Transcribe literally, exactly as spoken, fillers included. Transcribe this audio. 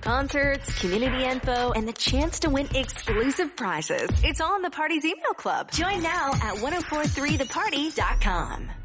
Concerts, community info, and the chance to win exclusive prizes. It's all in the Party's email club. Join now at ten forty-three the party dot com.